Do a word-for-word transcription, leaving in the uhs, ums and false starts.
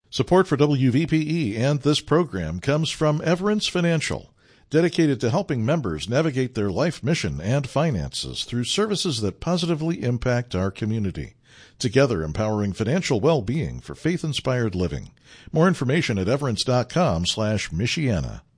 Support for W V P E and this program comes from Everence Financial, dedicated to helping members navigate their life mission and finances through services that positively impact our community. Together, empowering financial well-being for faith-inspired living. More information at everence dot com slash Michiana.